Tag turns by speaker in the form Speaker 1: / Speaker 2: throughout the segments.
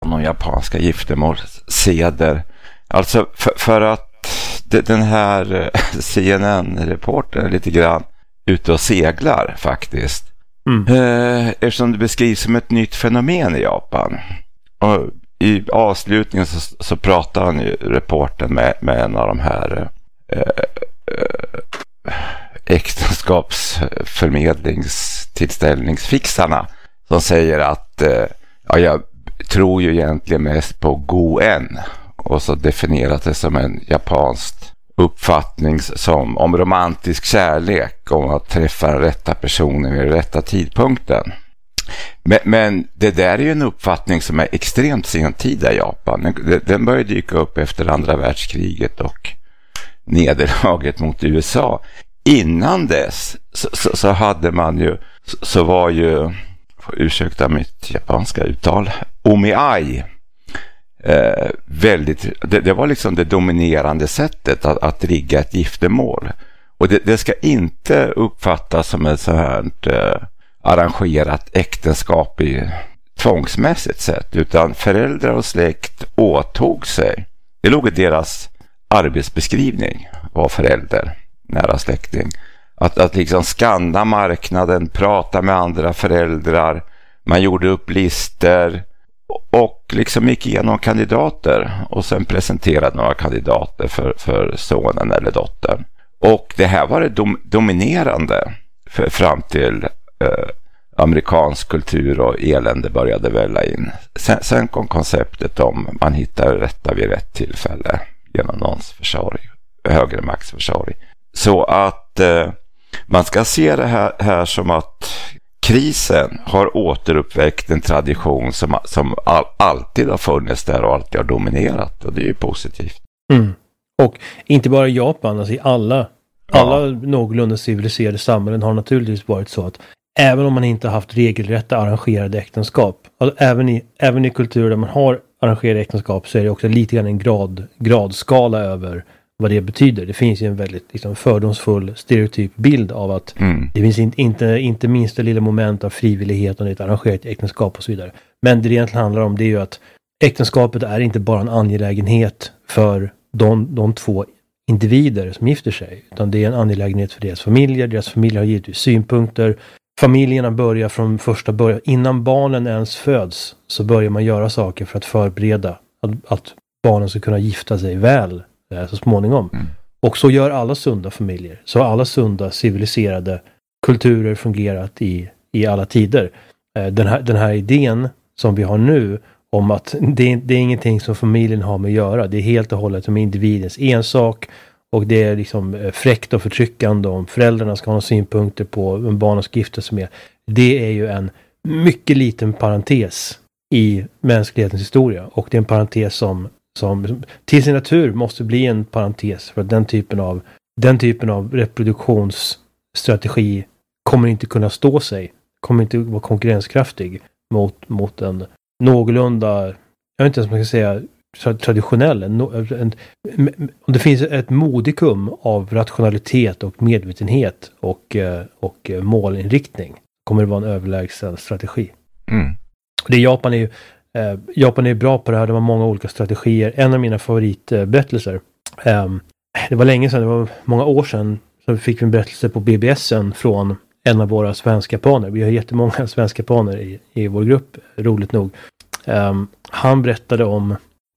Speaker 1: någon japanska giftermålsseder. Alltså för att den här CNN-reportern är lite grann ute och seglar faktiskt. Eftersom det beskrivs som ett nytt fenomen i Japan. Och i avslutningen så pratar han ju, reportern med en av de här äktenskapsförmedlingstillställningsfixarna som säger att jag tror ju egentligen mest på Go-en, och så definierat det som en japansk uppfattning som om romantisk kärlek, om att träffa den rätta personen vid den rätta tidpunkten. Men det där är ju en uppfattning som är extremt sentida i Japan. Den började dyka upp efter andra världskriget och nederlaget mot USA. Innan dess så hade man ju, så var ju, ursäkta mitt japanska uttal, omiai väldigt, det var liksom det dominerande sättet att rigga ett giftermål. Och det ska inte uppfattas som ett så här arrangerat äktenskap i tvångsmässigt sätt, utan föräldrar och släkt åtog sig, det låg i deras arbetsbeskrivning, var förälder, nära släkting, att liksom skanna marknaden, prata med andra föräldrar, man gjorde upp lister och liksom gick igenom kandidater och sen presenterade några kandidater för sonen eller dottern. Och det här var det dominerande fram till amerikansk kultur och elände började välla in. Sen kom konceptet om man hittar rätta vid rätt tillfälle genom någons försorg, högre maktsförsorg. Så att man ska se det här som att krisen har återuppväckt en tradition som alltid har funnits där och alltid har dominerat, och det är ju positivt.
Speaker 2: Och inte bara i Japan, alltså i alla någorlunda civiliserade samhällen har naturligtvis varit så att även om man inte har haft regelrätta arrangerade äktenskap, alltså även i kulturer där man har arrangerade äktenskap, så är det också lite grann en gradskala över vad det betyder. Det finns ju en väldigt liksom, fördomsfull stereotyp bild av att det finns inte minst det lilla moment av frivillighet och ett arrangerat äktenskap och så vidare. Men det egentligen handlar om det är ju att äktenskapet är inte bara en angelägenhet för de två individer som gifter sig, utan det är en angelägenhet för deras familjer. Deras familjer har givetvis synpunkter. Familjerna börjar från första början. Innan barnen ens föds så börjar man göra saker för att förbereda att barnen ska kunna gifta sig väl så småningom. Och så gör alla sunda familjer. Så har alla sunda civiliserade kulturer fungerat i alla tider. Den här idén som vi har nu om att det är ingenting som familjen har med att göra. Det är helt och hållet som individens ensak. Och det är liksom fräckt och förtryckande om föräldrarna ska ha några synpunkter på vem barnen ska gifta sig med. Det är ju en mycket liten parentes i mänsklighetens historia. Och det är en parentes som till sin natur måste bli en parentes, för att den typen av reproduktionsstrategi kommer inte kunna stå sig, kommer inte vara konkurrenskraftig mot en någorlunda, jag vet inte ens om man ska säga traditionell, om det finns ett modikum av rationalitet och medvetenhet och målinriktning, kommer det vara en överlägsen strategi. Japan är bra på det här. Det var många olika strategier. En av mina favoritberättelser, det var länge sedan, det var många år sedan, så fick vi en berättelse på BBS:en från en av våra svenska japaner. Vi har jättemånga svenska japaner i vår grupp, roligt nog. Han berättade om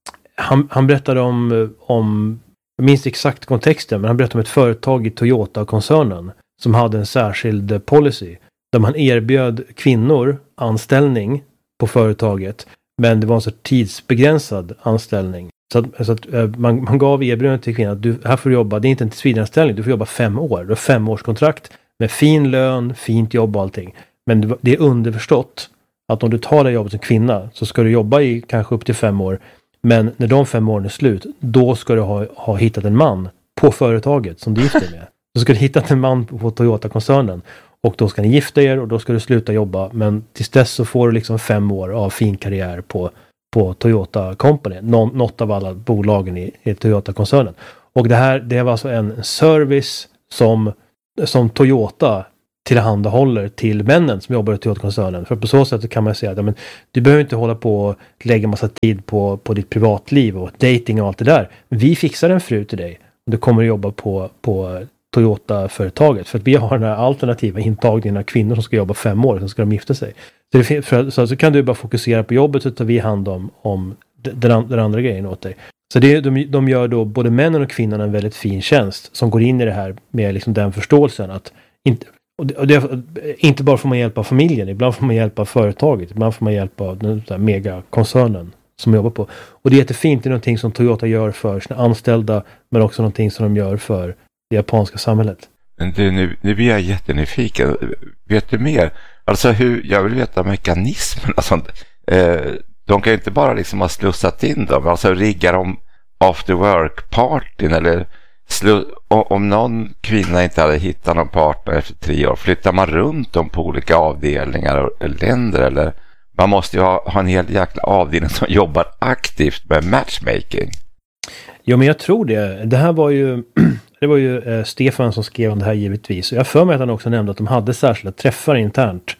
Speaker 2: jag minns exakt kontexten, men han berättade om ett företag i Toyota-koncernen som hade en särskild policy där man erbjöd kvinnor anställning på företaget, men det var en så tidsbegränsad anställning. Så att man gav erbjudandet till kvinnan att du här får jobba, det är inte en tillsvidareanställning, du får jobba 5 år. Du har 5-årskontrakt med fin lön, fint jobb och allting. Men det är underförstått att om du tar det jobbet som kvinna så ska du jobba i kanske upp till 5 år. Men när de 5 åren är slut, då ska du ha hittat en man på företaget som du gifter med. Så ska du hitta en man på Toyota-koncernen. Och då ska ni gifta er och då ska du sluta jobba. Men tills dess så får du liksom 5 år av fin karriär på Toyota Company. Något av alla bolagen i Toyota-koncernen. Och det var alltså en service som Toyota tillhandahåller till männen som jobbar i Toyota-koncernen. För på så sätt kan man säga att men, du behöver inte hålla på och lägga massa tid på ditt privatliv och dating och allt det där. Vi fixar en fru till dig och du kommer att jobba på Toyota-företaget. För att vi har den här alternativa intagningen av kvinnor som ska jobba 5 år, sen ska de gifta sig. Så kan du bara fokusera på jobbet, så tar vi hand om den andra grejen åt dig. Så de gör då både männen och kvinnorna en väldigt fin tjänst som går in i det här med liksom den förståelsen att inte bara får man hjälp av familjen, ibland får man hjälp av företaget, ibland får man hjälp av den där megakoncernen som jobbar på. Och det är jättefint, det är någonting som Toyota gör för sina anställda, men också någonting som de gör för det japanska samhället.
Speaker 1: Men du, nu blir jag jättenyfiken. Vet du mer? Alltså jag vill veta mekanismen och sånt. De kan ju inte bara liksom ha slussat in dem, alltså riggar de after work-partyn eller om någon kvinna inte hade hittat någon partner efter 3 år, flyttar man runt dem på olika avdelningar och länder, eller man måste ju ha en hel jäkla avdelning som jobbar aktivt med matchmaking.
Speaker 2: Ja, men jag tror det. Det här var ju Stefan som skrev om det här givetvis. Och jag för mig att han också nämnde att de hade särskilda träffar internt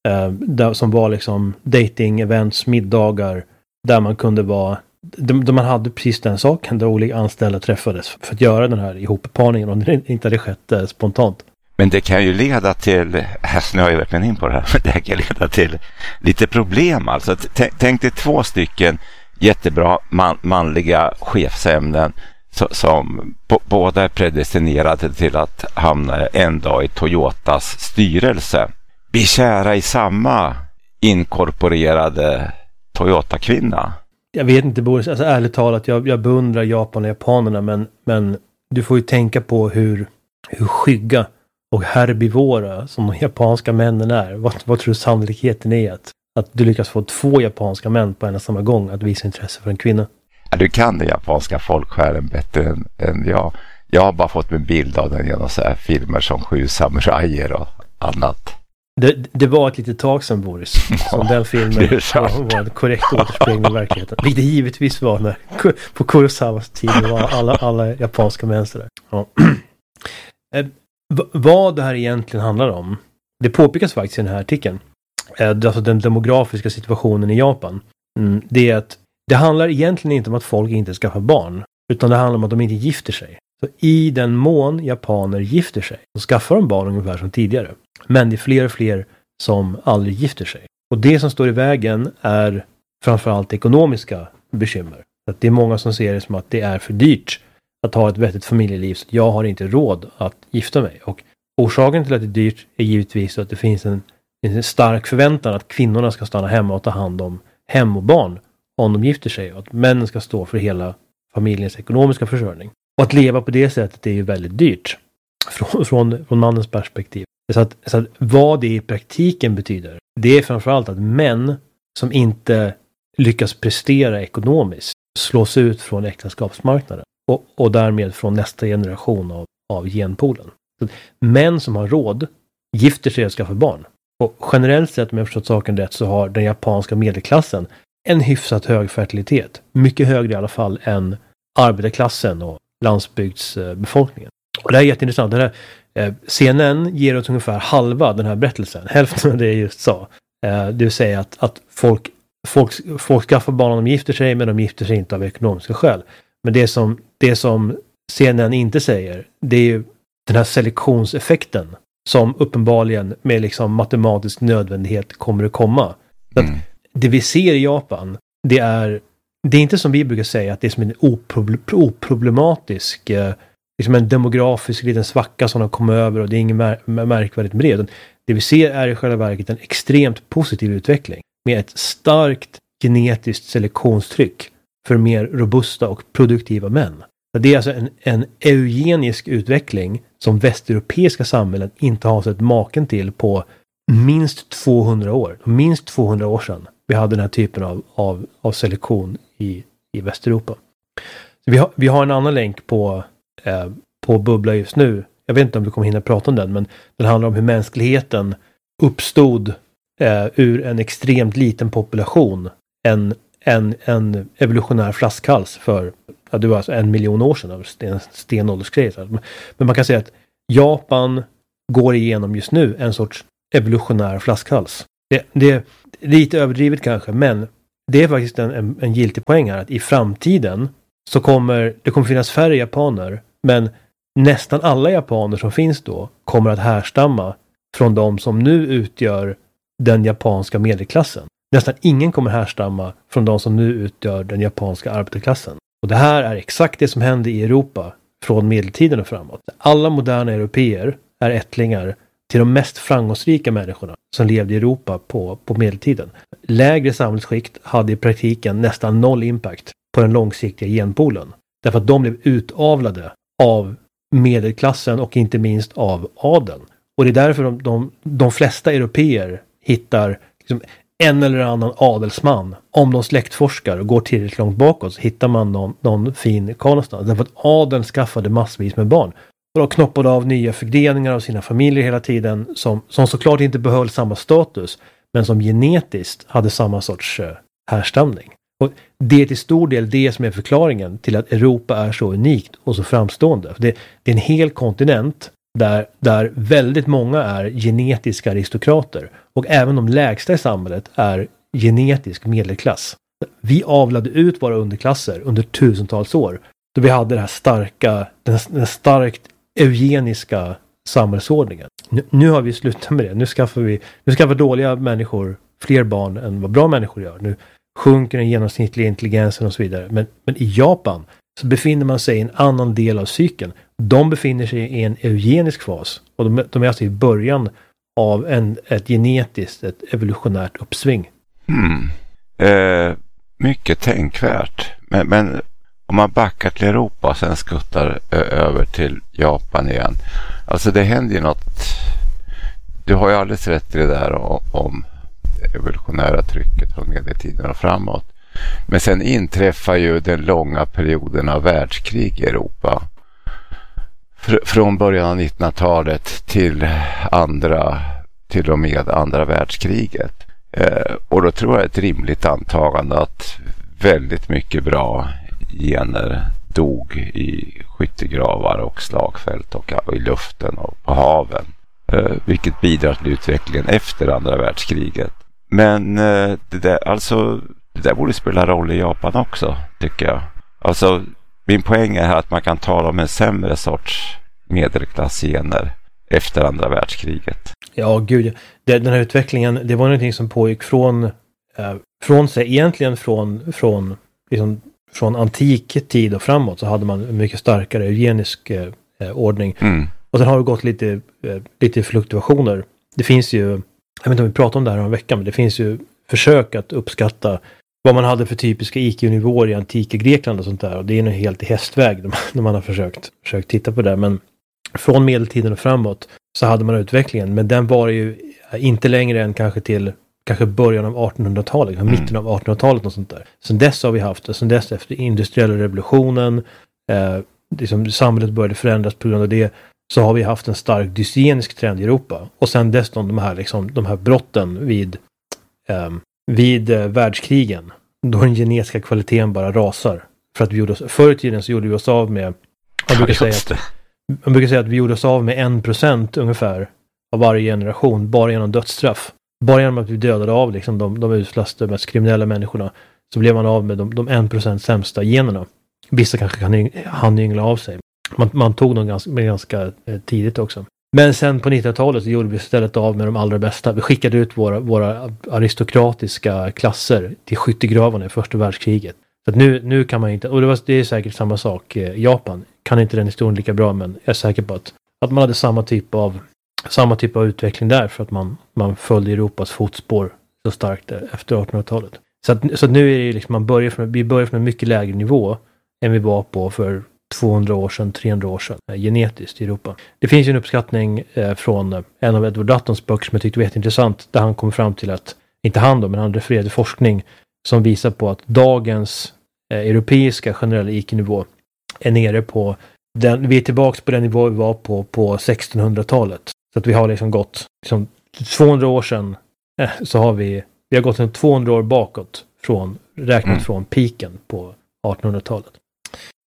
Speaker 2: som var liksom dating, events, middagar där man kunde vara där man hade precis den saken där olika anställda träffades för att göra den här ihopparningen om det inte hade skett spontant.
Speaker 1: Men det kan ju leda till, här snöar jag verkligen in på det här, men det kan leda till lite problem. Alltså, tänk dig 2 stycken jättebra manliga chefsämnen som båda är predestinerade till att hamna en dag i Toyotas styrelse. Bli kära i samma inkorporerade Toyota-kvinna.
Speaker 2: Jag vet inte, Boris, alltså ärligt talat, jag beundrar Japan och japanerna, men du får ju tänka på hur skygga och herbivora som de japanska männen är. Vad tror du sannolikheten är att du lyckas få 2 japanska män på en och samma gång att visa intresse för en kvinna?
Speaker 1: Ja, du kan den japanska folksjälen bättre än jag. Jag har bara fått en bild av den genom så här filmer som 7 samurajer och annat.
Speaker 2: Det var ett litet tag sedan, Boris, som den filmen var en korrekt återspegling av verkligheten. Vilket det givetvis var när på Kurosawas tid var alla japanska män där. Ja. Vad det här egentligen handlar om, det påpekas faktiskt i den här artikeln. Alltså den demografiska situationen i Japan. Det är att det handlar egentligen inte om att folk inte skaffar barn, utan det handlar om att de inte gifter sig. Så i den mån japaner gifter sig så skaffar de barn ungefär som tidigare. Men det är fler och fler som aldrig gifter sig. Och det som står i vägen är framförallt ekonomiska bekymmer. Att det är många som ser det som att det är för dyrt att ha ett vettigt familjeliv, så jag har inte råd att gifta mig. Och orsaken till att det är dyrt är givetvis att det finns en stark förväntan att kvinnorna ska stanna hemma och ta hand om hem och barn om de gifter sig, och att männen ska stå för hela familjens ekonomiska försörjning. Och att leva på det sättet är ju väldigt dyrt från mannens perspektiv. Så att vad det i praktiken betyder, det är framförallt att män som inte lyckas prestera ekonomiskt slås ut från äktenskapsmarknaden och därmed från nästa generation av genpoolen. Så män som har råd gifter sig och skaffar barn. Och generellt sett, om jag förstått saken rätt, så har den japanska medelklassen en hyfsat hög fertilitet. Mycket högre i alla fall än arbetarklassen och landsbygdsbefolkningen. Och det här är jätteintressant. Det här, CNN ger oss ungefär halva den här berättelsen. Hälften av det jag just sa. Det vill säga att folk skaffar barn om de gifter sig, men de gifter sig inte av ekonomiska skäl. Men det som CNN inte säger, det är ju den här selektionseffekten som uppenbarligen med liksom matematisk nödvändighet kommer att komma. Så att det vi ser i Japan, det är inte som vi brukar säga att det är som en oproblematisk liksom en demografisk liten svacka som de kommer över och det är inget märkvärdigt med det. Det vi ser är i själva verket en extremt positiv utveckling med ett starkt genetiskt selektionstryck för mer robusta och produktiva män. Det är alltså en eugenisk utveckling som västeuropeiska samhällen inte har sett maken till på minst 200 år. Minst 200 år sedan vi hade den här typen av selektion i Västeuropa. Så vi har en annan länk på Bubbla just nu. Jag vet inte om du kommer hinna prata om den, men den handlar om hur mänskligheten uppstod ur en extremt liten population. En evolutionär flaskhals för det var alltså 1 miljon år sedan. En stenåldersgrej. Men man kan säga att Japan går igenom just nu en sorts evolutionär flaskhals. Det är lite överdrivet kanske, men det är faktiskt en giltig poäng här att i framtiden så kommer det finnas färre japaner, men nästan alla japaner som finns då kommer att härstamma från de som nu utgör den japanska medelklassen. Nästan ingen kommer härstamma från de som nu utgör den japanska arbetarklassen. Och det här är exakt det som hände i Europa från medeltiden och framåt. Alla moderna europeer är ättlingar till de mest framgångsrika människorna som levde i Europa på medeltiden. Lägre samhällsskikt hade i praktiken nästan noll impact på den långsiktiga genpoolen. Därför att de blev utavlade av medelklassen och inte minst av adeln. Och det är därför de flesta europeer hittar liksom en eller annan adelsman. Om de släktforskar och går tillräckligt långt bakåt så hittar man någon fin karlstad. Därför att adeln skaffade massvis med barn. Och de knoppade av nya förgreningar av sina familjer hela tiden som såklart inte behöll samma status men som genetiskt hade samma sorts härstamning. Och det är till stor del det som är förklaringen till att Europa är så unikt och så framstående. Det är en hel kontinent där väldigt många är genetiska aristokrater och även de lägsta i samhället är genetisk medelklass. Vi avlade ut våra underklasser under tusentals år då vi hade det här den starkt eugeniska samhällsordningen. Nu har vi slutat med det. Nu skaffar dåliga människor fler barn än vad bra människor gör. Nu sjunker den genomsnittliga intelligensen och så vidare. Men i Japan så befinner man sig i en annan del av cykeln. De befinner sig i en eugenisk fas. Och de är alltså i början av ett evolutionärt uppsving.
Speaker 1: Mycket tänkvärt. Men om man backar till Europa och sen skuttar över till Japan igen. Alltså det händer ju något. Du har ju alldeles rätt i det där om det evolutionära trycket från medeltiden och framåt. Men sen inträffar ju den långa perioden av världskrig i Europa. Från början av 1900-talet till och med andra världskriget. Och då tror jag ett rimligt antagande att väldigt mycket bra gener dog i skyttegravar och slagfält och i luften och på haven. Vilket bidrar till utvecklingen efter andra världskriget. Men det där borde spela roll i Japan också, tycker jag. Alltså, min poäng är här att man kan tala om en sämre sorts medelklassgener efter andra världskriget.
Speaker 2: Ja, gud. Den här utvecklingen, det var någonting som pågick från antik tid och framåt så hade man en mycket starkare eugenisk ordning. Och sen har det gått lite fluktuationer. Det finns ju, jag vet inte om vi pratar om det här en vecka, men det finns ju försök att uppskatta vad man hade för typiska IQ-nivåer i antika Grekland och sånt där. Och det är nog helt i hästväg när man har försökt titta på det. Men från medeltiden och framåt så hade man utvecklingen. Men den var ju inte längre än kanske början av 1800-talet, mitten av 1800-talet och sånt där. Sen dess har vi haft det. Sen dess efter industriella revolutionen, samhället började förändras på grund av det, så har vi haft en stark dysgenisk trend i Europa. Och sen dess de här brotten vid världskrigen, då den genetiska kvaliteten bara rasar. För att förr i tiden så gjorde vi oss av med, man brukar säga att vi gjorde oss av med 1% ungefär av varje generation, bara genom dödsstraff. Bara genom att vi dödade av de uslaste, mest kriminella människorna, så blev man av med de 1% sämsta generna. Vissa kanske hann yngla av sig. Man tog dem ganska tidigt också. Men sen på 1900-talet så gjorde vi istället av med de allra bästa. Vi skickade ut våra aristokratiska klasser till skyttegravarna i första världskriget. Så att nu kan man inte, och det är säkert samma sak i Japan. Kan inte den historien lika bra, men jag är säker på att man hade samma typ av utveckling där, för att man följde Europas fotspår så starkt efter 1800-talet. Så att nu är det liksom, vi börjar från en mycket lägre nivå än vi var på för 200 år sedan, 300 år sedan, genetiskt i Europa. Det finns ju en uppskattning från en av Edward Duttons böcker som jag tyckte var jätteintressant, där han kom fram till att, inte han då, men han refererade forskning som visar på att dagens europeiska generella IQ-nivå är nere på vi är tillbaka på den nivå vi var på 1600-talet. Så att vi har liksom gått 200 år sedan, så har vi har gått 200 år bakåt räknat från piken på 1800-talet.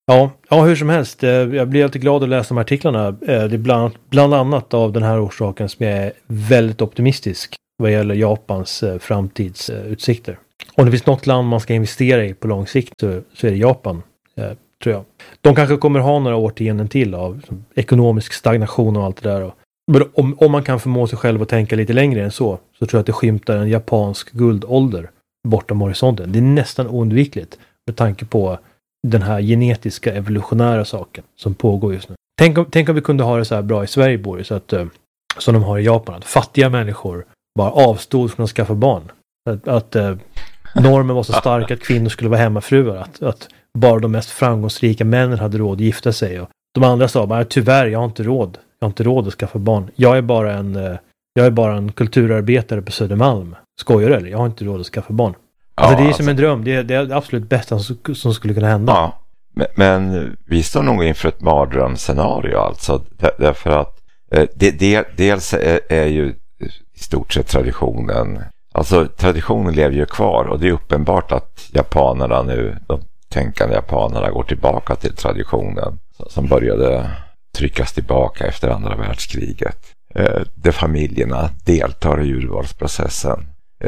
Speaker 2: Ja, hur som helst. Jag blir alltid glad att läsa de här artiklarna. Det är bland annat av den här orsaken som jag är väldigt optimistisk vad gäller Japans framtidsutsikter. Om det finns något land man ska investera i på lång sikt så är det Japan, tror jag. De kanske kommer ha några årtionden till av ekonomisk stagnation och allt det där. Men om man kan förmå sig själv att tänka lite längre än så tror jag att det skymtar en japansk guldålder bortom horisonten. Det är nästan oundvikligt med tanke på den här genetiska evolutionära saken som pågår just nu. Tänk om vi kunde ha det så här bra i Sverige, Boris, så att som de har i Japan, att fattiga människor bara avstod från att skaffa barn. Att normen var så stark att kvinnor skulle vara hemmafruar. Att bara de mest framgångsrika männen hade råd att gifta sig. Och de andra sa bara, tyvärr, jag har inte råd att skaffa barn. Jag är bara en kulturarbetare på Södermalm. Skojar eller? Jag har inte råd att skaffa barn. Alltså det är som en dröm. Det är det absolut bästa som skulle kunna hända.
Speaker 1: Ja, men vi står nog inför ett mardrömsscenario alltså. Därför att dels är ju i stort sett traditionen. Alltså traditionen lever ju kvar och det är uppenbart att japanerna nu, de tänkande japanerna, går tillbaka till traditionen som började tryckas tillbaka efter andra världskriget. Där familjerna deltar i urvalsprocessen.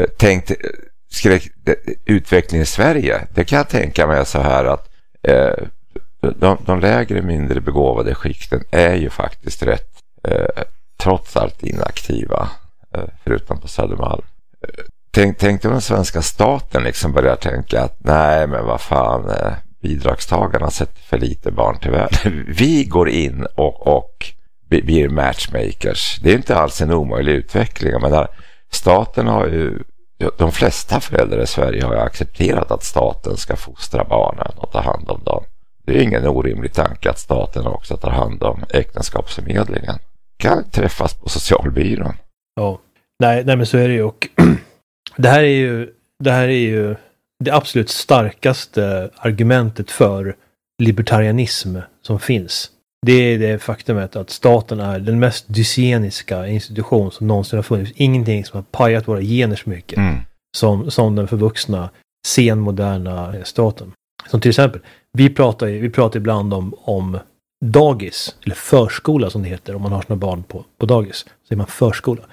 Speaker 1: Utvecklingen i Sverige, det kan jag tänka mig så här att de lägre, mindre begåvade skikten är ju faktiskt rätt trots allt inaktiva, förutom på Södermalm. Tänk om den svenska staten liksom börjar tänka att nej, men vad fan, bidragstagarna sätter för lite barn till världen. Vi går in och blir matchmakers. Det är inte alls en omöjlig utveckling. Men staten har ju, de flesta föräldrar i Sverige har ju accepterat att staten ska fostra barnen och ta hand om dem. Det är ingen orimlig tanke att staten också tar hand om äktenskapsförmedlingen. Kan träffas på socialbyrån.
Speaker 2: Ja, nej men så är det ju. Och det här är ju det absolut starkaste argumentet för libertarianism som finns. Det är det faktumet att staten är den mest dyseniska institution som någonsin har funnits. Ingenting som har pajat våra gener så mycket som den förvuxna senmoderna staten. Som till exempel, vi pratar ibland om dagis, eller förskola som det heter om man har sina barn på dagis. Så är man förskola.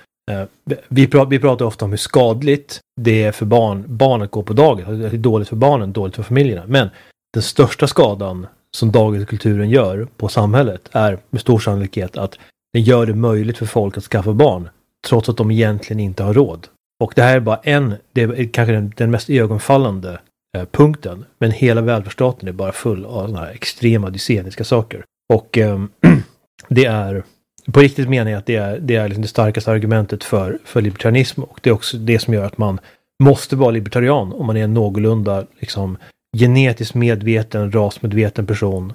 Speaker 2: Vi pratar ofta om hur skadligt det är för barn att gå på dagis. Det är dåligt för barnen, dåligt för familjerna. Men den största skadan som dagiskulturen gör på samhället är med stor sannolikhet att den gör det möjligt för folk att skaffa barn trots att de egentligen inte har råd. Och det här är bara det är kanske den mest ögonfallande punkten. Men hela välfärdsstaten är bara full av såna här extrema dyseniska saker. Och det är på riktigt menar jag att det är liksom det starkaste argumentet för libertarianism, och det är också det som gör att man måste vara libertarian om man är en någorlunda liksom genetiskt medveten, rasmedveten person,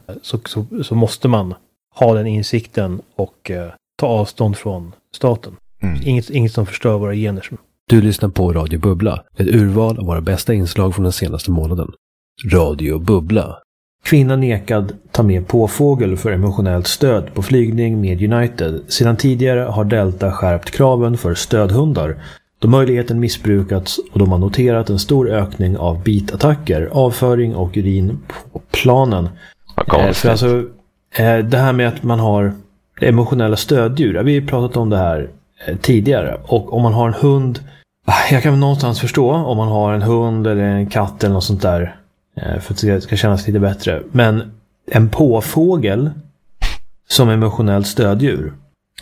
Speaker 2: så måste man ha den insikten och ta avstånd från staten. Inget som förstör våra gener.
Speaker 3: Du lyssnar på Radio Bubbla, ett urval av våra bästa inslag från den senaste månaden. Radio Bubbla. Kvinna nekad ta med påfågel för emotionellt stöd på flygning med United. Sedan tidigare har Delta skärpt kraven för stödhundar då möjligheten missbrukats och då man noterat en stor ökning av bitattacker, avföring och urin på planen. För alltså, det här med att man har emotionella stöddjur, vi har pratat om det här tidigare, och om man har en hund, jag kan någonstans förstå om man har en hund eller en katt eller något sånt där, för att det ska kännas lite bättre. Men en påfågel som emotionellt stöddjur,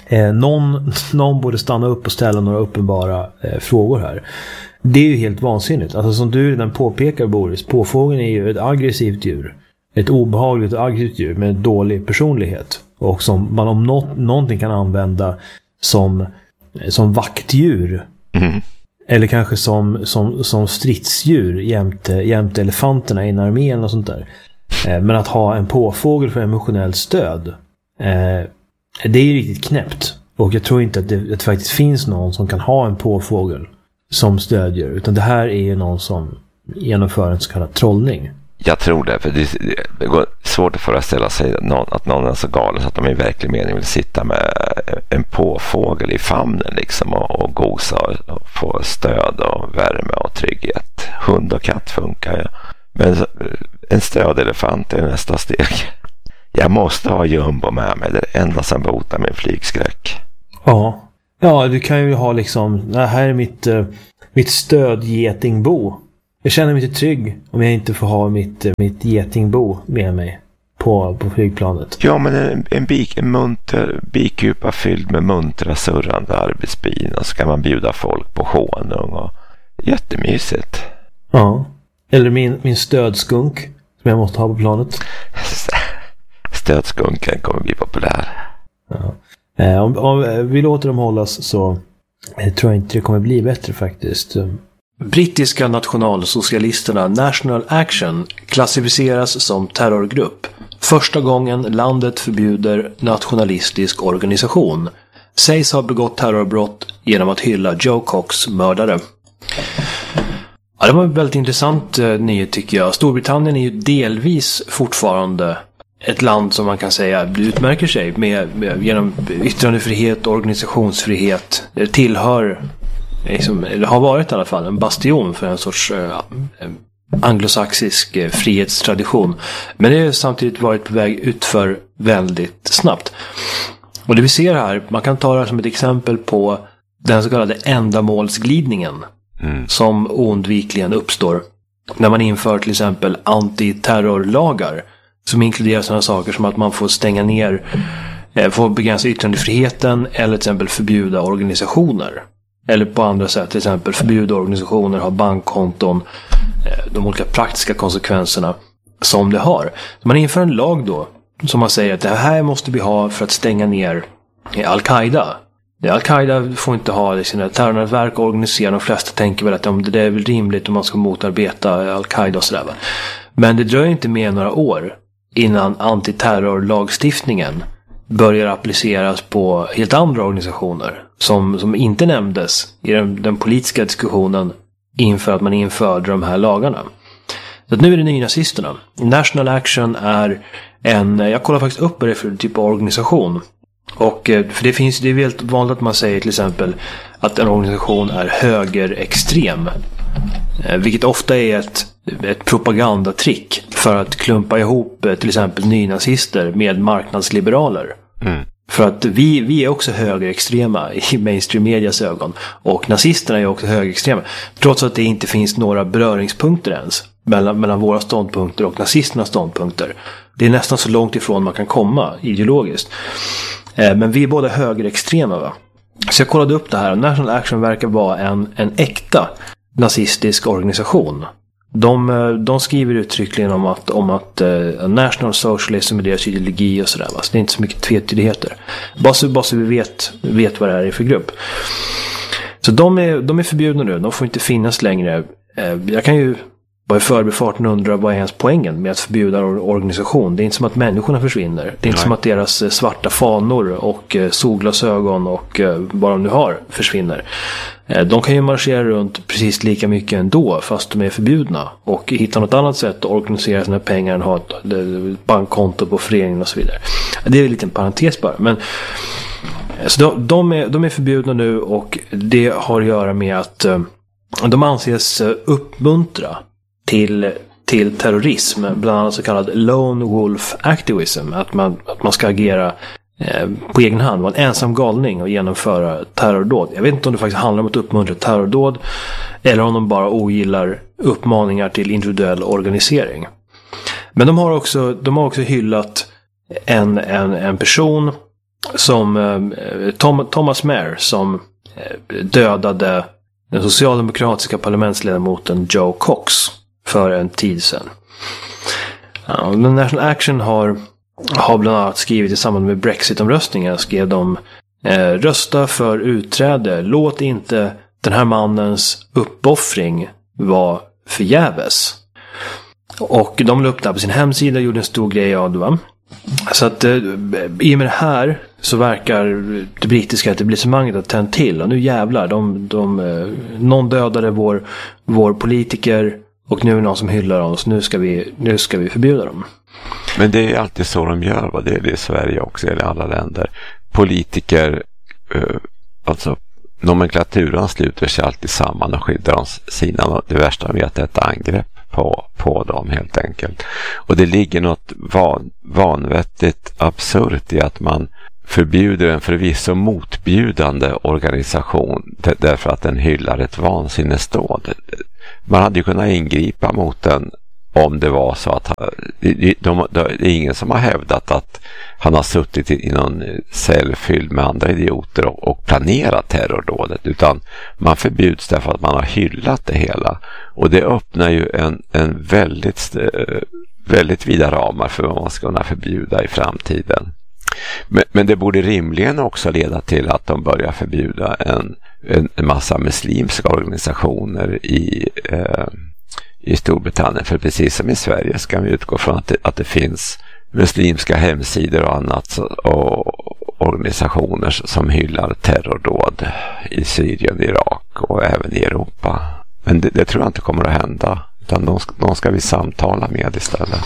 Speaker 3: någon borde stanna upp och ställa några uppenbara frågor här. Det är ju helt vansinnigt. Alltså som du redan påpekar, Boris, påfågeln är ju ett aggressivt djur. Ett obehagligt och aggressivt djur med dålig personlighet. Och som man om någonting kan använda som vaktdjur. Eller kanske som stridsdjur jämte elefanterna i en armén och sånt där. Men att ha en påfågel för emotionellt stöd, det är ju riktigt knäppt. Och jag tror inte att det faktiskt finns någon som kan ha en påfågel som stödjer. Utan det här är ju någon som genomför en så kallad trollning.
Speaker 1: Jag tror det, för det går svårt att föreställa sig att någon är så galen så att de i verklig mening vill sitta med en påfågel i famnen liksom och gosa och få stöd och värme och trygghet. Hund och katt funkar ju. Men En stödelefant är nästa steg. Jag måste ha jumbo med mig. Det är det enda som botar min flygskräck.
Speaker 2: Ja. Ja, du kan ju ha liksom, det här är mitt stödgetingbo. Jag känner mig inte trygg om jag inte får ha mitt getingbo med mig på flygplanet.
Speaker 1: Ja, men en munter bikupa fylld med muntra surrande arbetsbin, och så kan man bjuda folk på honung och jättemysigt.
Speaker 2: Ja. Eller min stödskunk som jag måste ha på planet.
Speaker 1: Stödskunken kommer bli populär.
Speaker 2: Ja. Om vi låter dem hållas så tror jag inte det kommer bli bättre faktiskt.
Speaker 3: Brittiska nationalsocialisterna National Action klassificeras som terrorgrupp. Första gången landet förbjuder nationalistisk organisation. Sägs ha begått terrorbrott genom att hylla Joe Cox mördare. Ja, det var en väldigt intressant nyhet tycker jag. Storbritannien är ju delvis fortfarande ett land som man kan säga utmärker sig genom yttrandefrihet och organisationsfrihet. Det tillhör, eller har varit i alla fall, en bastion för en sorts anglosaxisk frihetstradition. Men det har samtidigt varit på väg utför väldigt snabbt. Och det vi ser här, man kan ta det här som ett exempel på den så kallade ändamålsglidningen som oundvikligen uppstår när man inför till exempel antiterrorlagar som inkluderar sådana saker som att man får stänga ner, får begränsa yttrandefriheten eller till exempel förbjuda organisationer. Eller på andra sätt, till exempel förbjuda organisationer, ha bankkonton, de olika praktiska konsekvenserna som det har. Så man inför en lag då som man säger att det här måste vi ha för att stänga ner Al-Qaida. Al-Qaida får inte ha sina terrornätverk och organisera. De flesta tänker väl att det är väl rimligt om man ska motarbeta Al-Qaida och sådär. Men det dröjer inte mer några år innan antiterrorlagstiftningen börjar appliceras på helt andra organisationer som inte nämndes i den politiska diskussionen inför att man införde de här lagarna. Så att nu är det nynazisterna. National Action är jag kollar faktiskt upp vad det är för typ av organisation. Och för det är väldigt vanligt att man säger till exempel att en organisation är högerextrem. Vilket ofta är ett propagandatrick för att klumpa ihop till exempel nynazister med marknadsliberaler. För att vi är också högerextrema i mainstream medias ögon. Och nazisterna är också högerextrema. Trots att det inte finns några beröringspunkter ens mellan våra ståndpunkter och nazisternas ståndpunkter. Det är nästan så långt ifrån man kan komma ideologiskt. Men vi är båda högerextrema, va? Så jag kollade upp det här. National Action verkar vara en äkta nazistisk organisation. De skriver uttryckligen om att National Socialism är deras ideologi och sådär. Så det är inte så mycket tvetydigheter. Bara så vi vet vad det här är för grupp. Så de är förbjudna nu. De får inte finnas längre. Jag kan ju bara i förbifarten undra vad är ens poängen med att förbjuda en organisation. Det är inte som att människorna försvinner. Det är inte som att deras svarta fanor och solglasögon och vad de nu har försvinner. De kan ju marschera runt precis lika mycket ändå fast de är förbjudna och hitta något annat sätt att organisera sina pengar än ha ett bankkonto på föreningen och så vidare. Det är en liten parentes bara. Men så de är förbjudna nu och det har att göra med att de anses uppmuntra till terrorism, bland annat så kallad lone wolf activism, att man ska agera på egen hand, vara en ensam galning och genomföra terrordåd. Jag vet inte om det faktiskt handlar om att uppmuntra terrordåd eller om de bara ogillar uppmaningar till individuell organisering. Men de har också hyllat en person som Thomas Mair, som dödade den socialdemokratiska parlamentsledamoten Joe Cox för en tid sedan. Men National Action har bland annat skrivit i samband med Brexit-omröstningen, skrev de rösta för utträde, låt inte den här mannens uppoffring vara förgäves. Och de la upp det på sin hemsida och gjorde en stor grej av det, va? Så att i och med det här så verkar det brittiska etablissemanget att tänt till. Och nu jävlar, någon dödade vår politiker och nu är det någon som hyllar dem. Så nu ska vi förbjuda dem.
Speaker 1: Men det är alltid så de gör, va? Det är det i Sverige också, eller i alla länder. Politiker, alltså nomenklaturen sluter sig alltid samman och skyddar sina. Det värsta de vet är ett angrepp. på dem helt enkelt. Och det ligger något vanvettigt absurt i att man förbjuder en förvisso motbjudande organisation därför att den hyllar ett vansinnesdåd. Man hade ju kunnat ingripa mot den om det var så att det är ingen som har hävdat att han har suttit i någon cell fylld med andra idioter och planerat terrordådet, utan man förbjuds därför att man har hyllat det hela. Och det öppnar ju en väldigt vida ramar för vad man ska kunna förbjuda i framtiden. Men det borde rimligen också leda till att de börjar förbjuda en massa muslimska organisationer i Storbritannien. För precis som i Sverige ska vi utgå från att det finns muslimska hemsidor och annat och organisationer som hyllar terrordåd i Syrien, Irak och även i Europa. Men det tror jag inte kommer att hända, utan de ska vi samtala med istället.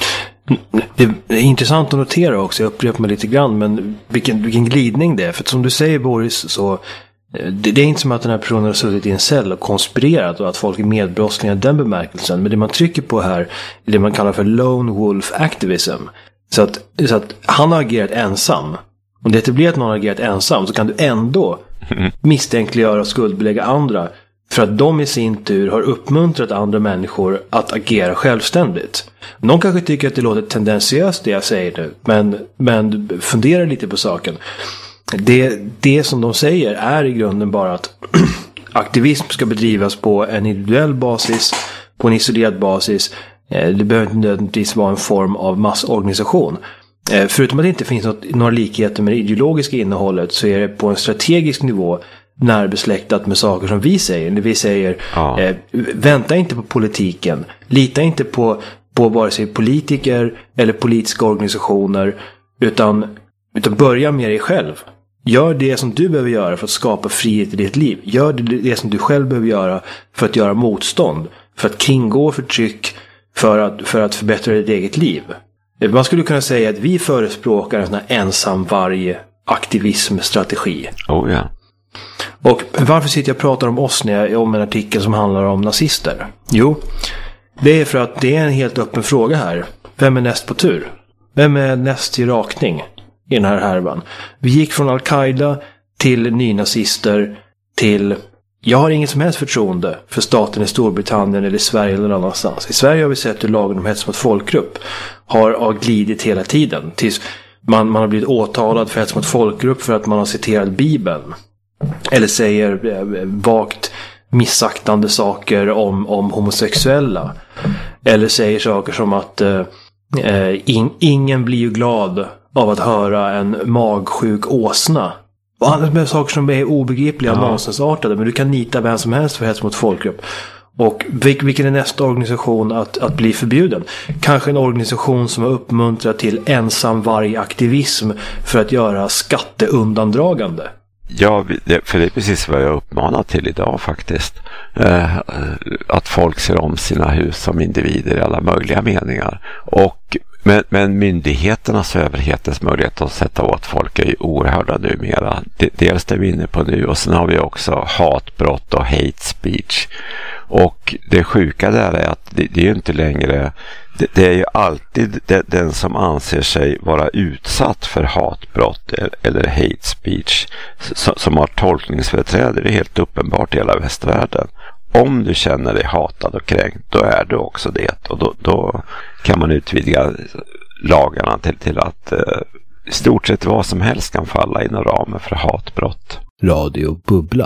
Speaker 2: Det är intressant att notera också, jag upprepar mig lite grann, men vilken glidning det är. För som du säger, Boris, så det är inte som att den här personen har suttit i en cell och konspirerat och att folk är medbrottslingar i den bemärkelsen. Men det man trycker på här är det man kallar för lone wolf activism. Så att han har agerat ensam. Om det inte blir att någon har agerat ensam så kan du ändå misstänkliggöra och skuldbelägga andra för att de i sin tur har uppmuntrat andra människor att agera självständigt. Någon kanske tycker att det låter tendensiöst det jag säger nu, men fundera lite på saken. Det som de säger är i grunden bara att aktivism ska bedrivas på en individuell basis, på en isolerad basis. Det behöver inte nödvändigtvis vara en form av massorganisation. Förutom att det inte finns några likheter med det ideologiska innehållet, så är det på en strategisk nivå närbesläktat med saker som vi säger. När vi säger vänta inte på politiken, lita inte på vare sig politiker eller politiska organisationer, utan börja med dig själv. Gör det som du behöver göra för att skapa frihet i ditt liv. Gör det som du själv behöver göra för att göra motstånd, för att kringgå förtryck, för att förbättra ditt eget liv. Man skulle kunna säga att vi förespråkar en sån här ensamvarg-aktivismstrategi.
Speaker 1: Oh ja.
Speaker 2: Och varför sitter jag och pratar om oss när jag om en artikel som handlar om nazister? Jo, det är för att det är en helt öppen fråga här. Vem är näst på tur? Vem är näst till rakning i den här härvan? Vi gick från Al-Qaida till nynazister till... Jag har ingen som helst förtroende för staten i Storbritannien eller i Sverige eller någon annanstans. I Sverige har vi sett hur lagen om hets mot folkgrupp har glidit hela tiden. Tills man har blivit åtalad för hets mot folkgrupp för att man har citerat Bibeln. Eller säger vagt missaktande saker om homosexuella. Eller säger saker som att ingen blir ju glad av att höra en magsjuk åsna. Och andra saker som är obegripliga och nonsensartade. Men du kan nita vem som helst för hets mot folkgrupp. Och vilken är nästa organisation att bli förbjuden? Kanske en organisation som har uppmuntrat till ensamvargaktivism för att göra skatteundandragande.
Speaker 1: Ja, för det är precis vad jag uppmanar till idag faktiskt. Att folk ser om sina hus som individer i alla möjliga meningar. Men myndigheternas överhetens möjlighet att sätta åt folk är ju oerhörda numera. Dels det vi är inne på nu, och sen har vi också hatbrott och hate speech. Och det sjuka där är att det är ju inte längre... Det är ju alltid den som anser sig vara utsatt för hatbrott eller hate speech som har tolkningsföreträde. Det är helt uppenbart i hela västvärlden. Om du känner dig hatad och kränkt, då är du också det. Och då kan man utvidga lagarna till att i stort sett vad som helst kan falla inom ramen för hatbrott.
Speaker 3: Radio Bubbla.